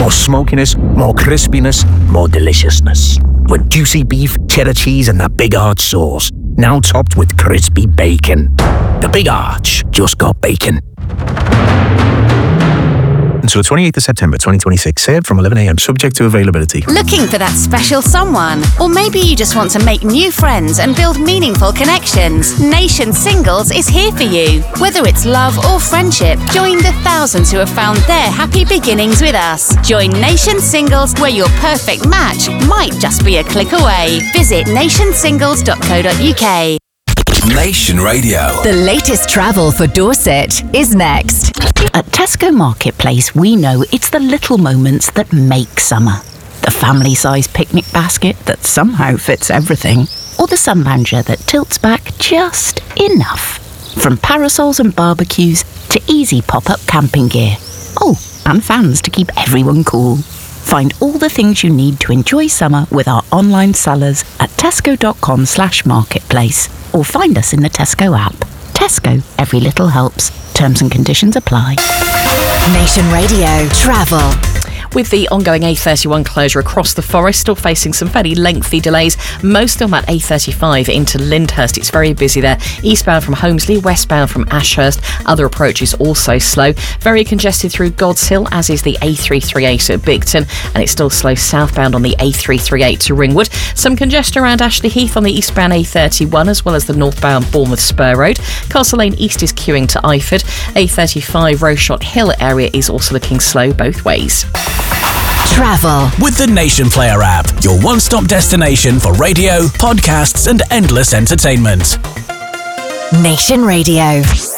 More smokiness, more crispiness, more deliciousness. With juicy beef, cheddar cheese, and that Big Arch sauce. Now topped with crispy bacon. The Big Arch just got bacon. Until 28th of September 2026, served from 11 a.m, subject to availability. Looking for that special someone? Or maybe you just want to make new friends and build meaningful connections? Nation Singles is here for you. Whether it's love or friendship, join the thousands who have found their happy beginnings with us. Join Nation Singles, where your perfect match might just be a click away. Visit nationsingles.co.uk. Nation Radio. The latest travel for Dorset is next. At Tesco Marketplace, we know it's the little moments that make summer. The family-sized picnic basket that somehow fits everything. Or the sunlounger that tilts back just enough. From parasols and barbecues to easy pop-up camping gear. Oh, and fans to keep everyone cool. Find all the things you need to enjoy summer with our online sellers at tesco.com/marketplace. Or find us in the Tesco app. Tesco, every little helps. Terms and conditions apply. Nation Radio Travel. With the ongoing A31 closure across the forest, still facing some fairly lengthy delays, most on that A35 into Lyndhurst. It's very busy there. Eastbound from Holmesley, westbound from Ashurst. Other approaches also slow. Very congested through God's Hill, as is the A338 at Bigton, and it's still slow southbound on the A338 to Ringwood. Some congestion around Ashley Heath on the eastbound A31, as well as the northbound Bournemouth Spur Road. Castle Lane East is queuing to Eyford. A35 Rowshot Hill area is also looking slow both ways. Travel with the Nation Player app, your one-stop destination for radio, podcasts, and endless entertainment. Nation Radio.